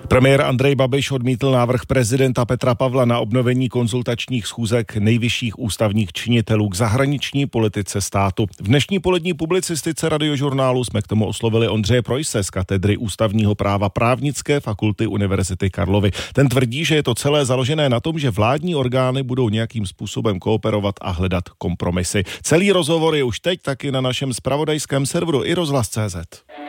Premiér Andrej Babiš odmítl návrh prezidenta Petra Pavla na obnovení konzultačních schůzek nejvyšších ústavních činitelů k zahraniční politice státu. V dnešní polední publicistice Radiožurnálu jsme k tomu oslovili Ondřeje Preusse z katedry ústavního práva Právnické fakulty Univerzity Karlovy. Ten tvrdí, že je to celé založené na tom, že vládní orgány budou nějakým způsobem kooperovat a hledat kompromisy. Celý rozhovor je už teď taky na našem zpravodajském serveru iRozhlas.cz.